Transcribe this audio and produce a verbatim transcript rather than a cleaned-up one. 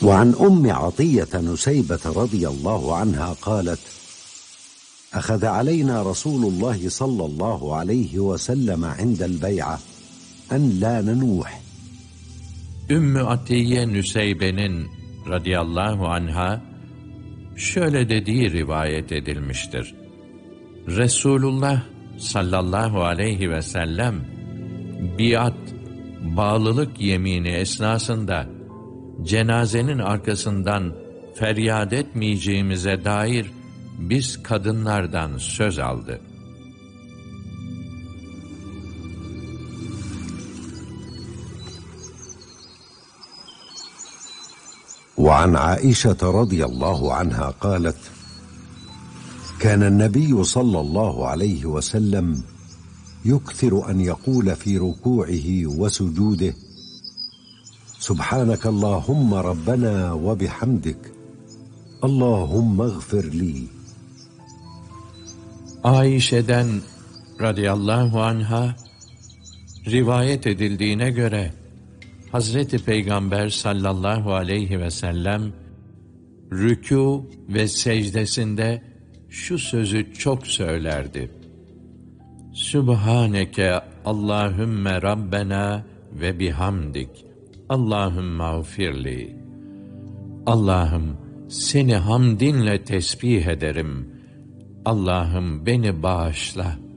وعن أم عطية نسيبة رضي الله عنها قالت: أخذ علينا رسول الله صلى الله عليه وسلم عند البيعة أن لا ننوح. Ümmü Atiye Nüseybe'nin radıyallahu anha şöyle dediği rivayet edilmiştir. Resulullah sallallahu aleyhi ve sellem biat, bağlılık yemini esnasında cenazenin arkasından feryat etmeyeceğimize dair biz kadınlardan söz aldı. وعن عائشة رضي الله عنها قالت: كان النبي صلى الله عليه وسلم يكثر أن يقول في ركوعه وسجوده: سبحانك اللهم ربنا وبحمدك اللهم اغفر لي. Ayşe'den radıyallahu anha rivayet edildiğine göre Hazreti Peygamber sallallahu aleyhi ve sellem rükû ve secdesinde şu sözü çok söylerdi: Sübhaneke Allahümme Rabbena ve bihamdik Allahümme ğfirli. Allah'ım seni hamdinle tesbih ederim. Allah'ım beni bağışla.